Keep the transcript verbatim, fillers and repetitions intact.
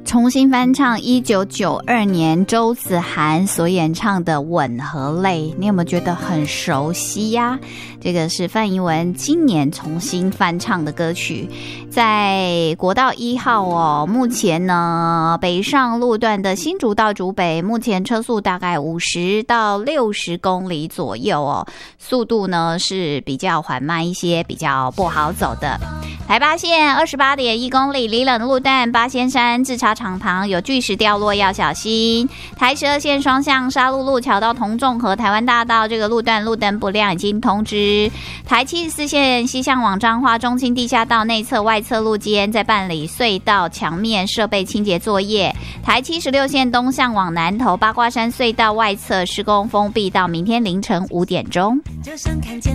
重新翻唱一九九二年周子涵所演唱的《吻和泪》，你有没有觉得很熟悉呀？这个是范逸文今年重新翻唱的歌曲，在国道一号哦，目前呢北上路段的新竹到竹北，目前车速大概五十到六十公里左右哦，速度呢是比较缓慢一些，比较不好走的。台八线二十八点一公里，离冷路段八仙山制茶厂旁有巨石掉落，要小心。台十二线双向沙鹿路桥到同众和台湾大道这个路段路灯不亮，已经通知。台七十四线西向往彰化中清地下道内侧外侧路间在办理隧道墙面设备清洁作业。台七十六线东向往南投八卦山隧道外侧施工封闭到明天凌晨五点钟。就像看见